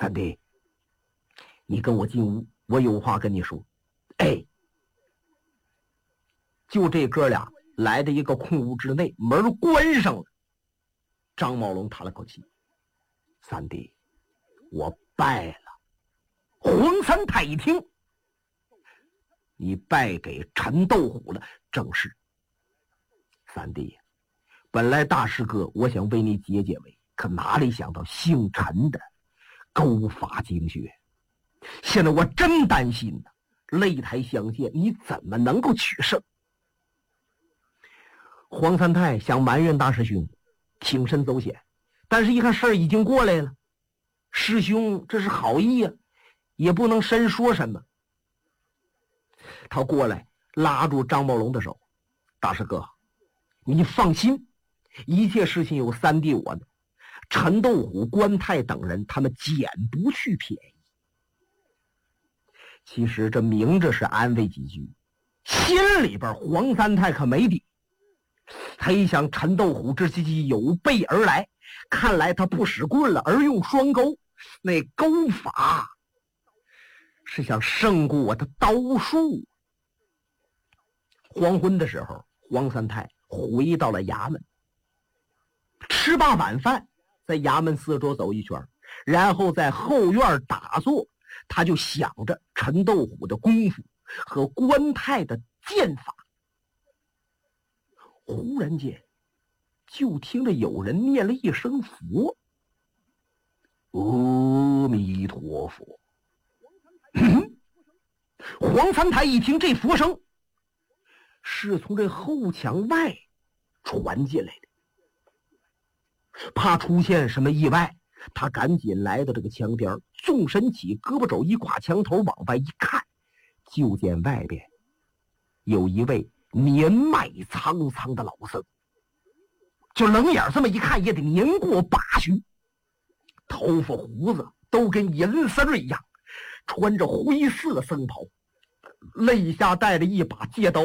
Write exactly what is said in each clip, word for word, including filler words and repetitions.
三弟，你跟我进屋，我有话跟你说。哎，就这哥俩来的一个空屋之内，门关上了。张茂龙叹了口气：“三弟，我败了。”黄三太一听：“你败给陈斗虎了。”正是。三弟，本来大师哥我想为你解解围，可哪里想到姓陈的勾法精绝，现在我真担心呢。擂台相见，你怎么能够取胜？黄三太想埋怨大师兄挺身走险，但是一看事儿已经过来了，师兄这是好意呀、啊，也不能深说什么。他过来拉住张茂龙的手：“大师哥，你放心，一切事情有三弟我呢。陈斗虎、关泰等人，他们捡不去便宜。”其实这明着是安慰几句，心里边黄三太可没底。他一想陈斗虎这机有备而来，看来他不使棍了，而用双钩，那钩法是想胜过我的刀术。黄昏的时候，黄三太回到了衙门，吃罢晚饭，在衙门四周走一圈，然后在后院打坐。他就想着陈斗虎的功夫和关泰的剑法。忽然间就听着有人念了一声佛：“阿弥陀佛。”黄三太一听这佛声是从这后墙外传进来的，怕出现什么意外，他赶紧来到这个墙边，纵身起，胳膊肘一跨墙头往外一看，就见外边有一位年迈苍苍的老僧，就冷眼这么一看也得年过八旬，头发胡子都跟银丝一样，穿着灰色僧袍，肋下带着一把戒刀，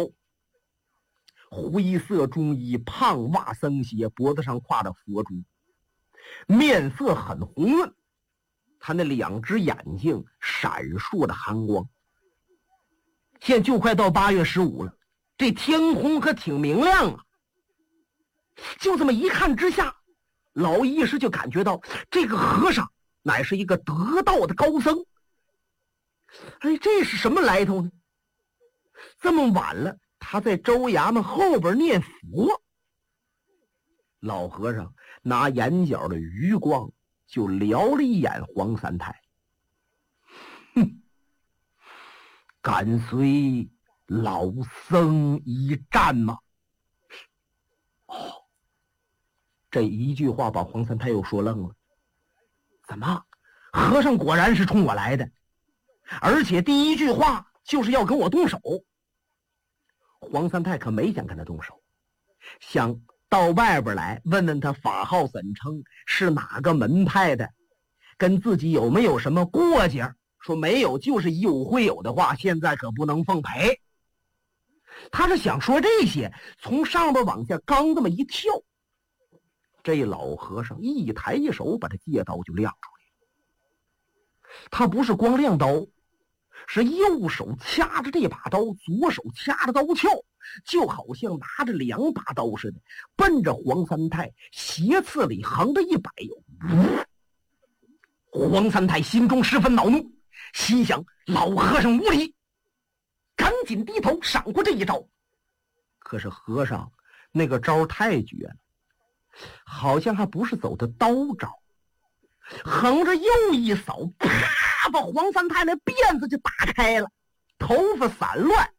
灰色中衣，胖袜僧鞋，脖子上挎着佛珠，面色很红润，他那两只眼睛闪烁着寒光。现在就快到八月十五了，这天空可挺明亮啊。就这么一看之下，老医师就感觉到这个和尚乃是一个得道的高僧。哎，这是什么来头呢？这么晚了，他在州衙门后边念佛。老和尚拿眼角的余光就撩了一眼黄三太，哼，敢随老僧一战吗？哦，这一句话把黄三太又说愣了。怎么，和尚果然是冲我来的，而且第一句话就是要跟我动手。黄三太可没想跟他动手，想到外边来问问他法号怎称，是哪个门派的，跟自己有没有什么过节。说没有，就是有会有的话，现在可不能奉陪。他是想说这些，从上边往下刚这么一跳，这老和尚一抬一手把他戒刀就亮出来。他不是光亮刀，是右手掐着这把刀，左手掐着刀鞘，就好像拿着两把刀似的，奔着黄三太斜刺里横着一摆油。黄三太心中十分恼怒，心想老和尚无礼，赶紧低头闪过这一招。可是和尚那个招太绝了，好像还不是走的刀招，横着又一扫，啪，把黄三太那辫子就打开了，头发散乱。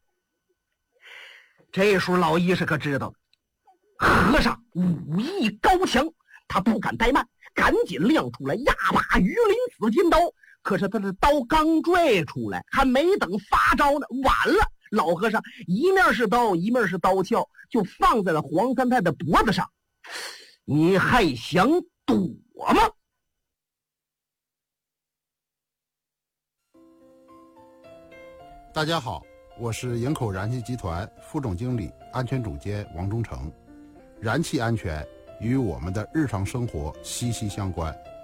这时候老医师可知道和尚武艺高强，他不敢怠慢，赶紧亮出来压把鱼鳞紫金刀。可是他的刀刚拽出来，还没等发招呢，晚了。老和尚一面是刀，一面是刀鞘，就放在了黄三太的脖子上。你还想躲吗？ 大家好，我是营口燃气集团副总经理、安全总监王忠诚。燃气安全与我们的日常生活息息相关。